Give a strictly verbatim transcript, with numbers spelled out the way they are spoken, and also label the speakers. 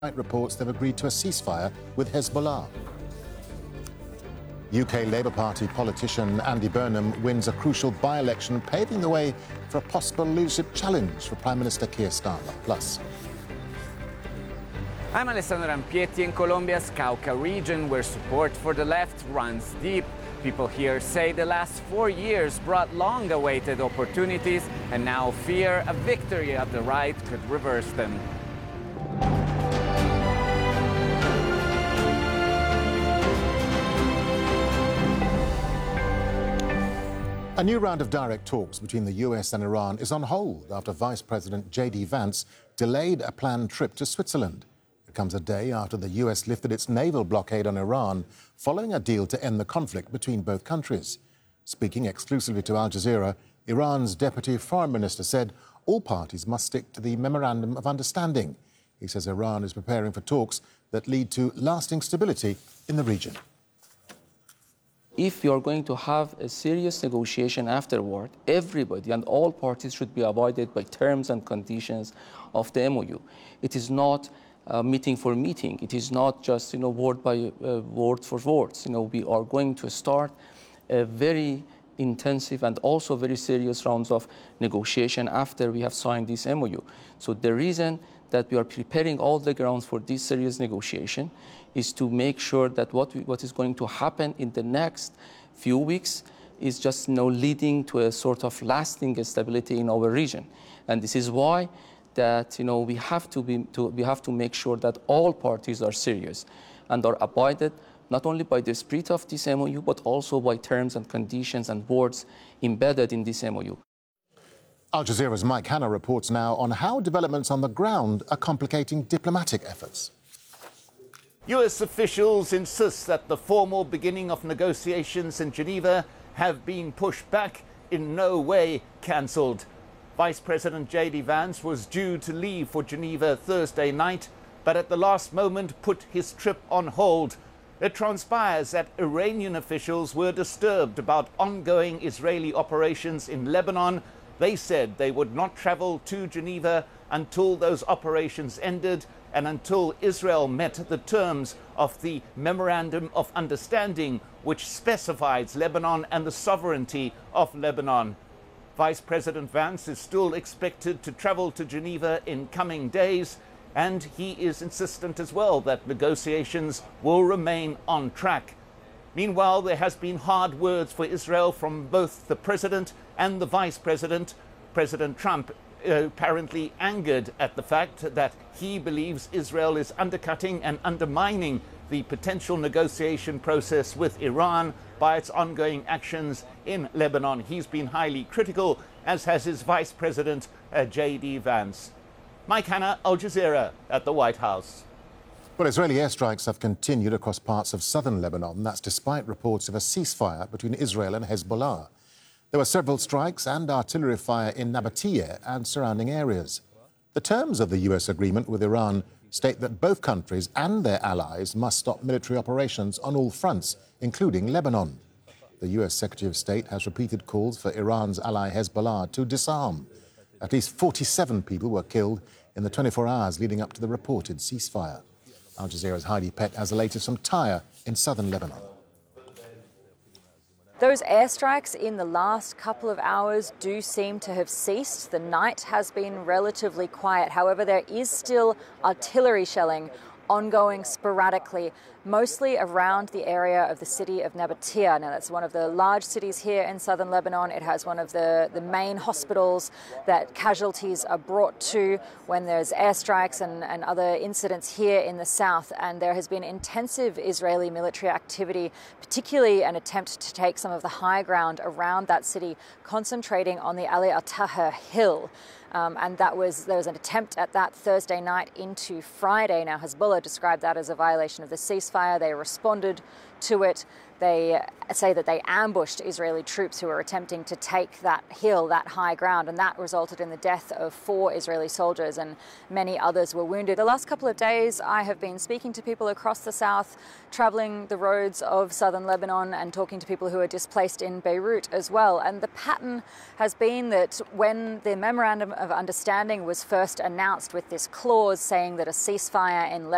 Speaker 1: Reports they've agreed to a ceasefire with Hezbollah. U K Labour Party politician Andy Burnham wins a crucial by-election, paving the way for a possible leadership challenge for Prime Minister Keir Starmer. Plus,
Speaker 2: I'm Alessandro Rampietti in Colombia's Cauca region, where support for the left runs deep. People here say the last four years brought long-awaited opportunities, and now fear a victory of the right could reverse them.
Speaker 1: A new round of direct talks between the U S and Iran is on hold after Vice President J D Vance delayed a planned trip to Switzerland. It comes a day after the U S lifted its naval blockade on Iran, following a deal to end the conflict between both countries. Speaking exclusively to Al Jazeera, Iran's Deputy Foreign Minister said all parties must stick to the Memorandum of Understanding. He says Iran is preparing for talks that lead to lasting stability in the region.
Speaker 3: If you are going to have a serious negotiation afterward, everybody and all parties should be abided by terms and conditions of the M O U. It is not a meeting for meeting. It is not just, you know, word by uh, word for words. You know, we are going to start a very intensive and also very serious rounds of negotiation after we have signed this M O U. So the reason that we are preparing all the grounds for this serious negotiation is to make sure that what, we, what is going to happen in the next few weeks is just, you know, leading to a sort of lasting stability in our region. And this is why that, you know, we have to, be, to, we have to make sure that all parties are serious and are abided not only by the spirit of this M O U, but also by terms and conditions and words embedded in this M O U.
Speaker 1: Al Jazeera's Mike Hanna reports now on how developments on the ground are complicating diplomatic efforts.
Speaker 4: U S officials insist that the formal beginning of negotiations in Geneva have been pushed back, in no way cancelled. Vice President J D Vance was due to leave for Geneva Thursday night, but at the last moment put his trip on hold. It transpires that Iranian officials were disturbed about ongoing Israeli operations in Lebanon. They said they would not travel to Geneva until those operations ended and until Israel met the terms of the Memorandum of Understanding, which specifies Lebanon and the sovereignty of Lebanon. Vice President Vance is still expected to travel to Geneva in coming days, and he is insistent as well that negotiations will remain on track. Meanwhile, there has been hard words for Israel from both the president and the vice president. President Trump uh, apparently angered at the fact that he believes Israel is undercutting and undermining the potential negotiation process with Iran by its ongoing actions in Lebanon. He's been highly critical, as has his vice president, uh, J D Vance. Mike Hanna, Al Jazeera at the White House.
Speaker 1: Well, Israeli airstrikes have continued across parts of southern Lebanon. That's despite reports of a ceasefire between Israel and Hezbollah. There were several strikes and artillery fire in Nabatiyeh and surrounding areas. The terms of the U S agreement with Iran state that both countries and their allies must stop military operations on all fronts, including Lebanon. The U S Secretary of State has repeated calls for Iran's ally Hezbollah to disarm. At least forty-seven people were killed in the twenty-four hours leading up to the reported ceasefire. Al Jazeera's Heidi Pett has the latest from Tyre in southern Lebanon.
Speaker 5: Those airstrikes in the last couple of hours do seem to have ceased. The night has been relatively quiet. However, there is still artillery shelling ongoing sporadically, mostly around the area of the city of Nabatiyeh. Now, that's one of the large cities here in southern Lebanon. It has one of the, the main hospitals that casualties are brought to when there's airstrikes and, and other incidents here in the south. And there has been intensive Israeli military activity, particularly an attempt to take some of the high ground around that city, concentrating on the Ali al-Taher hill. Um, and that was there was an attempt at that Thursday night into Friday. Now, Hezbollah described that as a violation of the ceasefire. They responded to it. They say that they ambushed Israeli troops who were attempting to take that hill, that high ground, and that resulted in the death of four Israeli soldiers, and many others were wounded. The last couple of days, I have been speaking to people across the south, traveling the roads of southern Lebanon and talking to people who are displaced in Beirut as well. And the pattern has been that when the Memorandum of Understanding was first announced with this clause saying that a ceasefire in Lebanon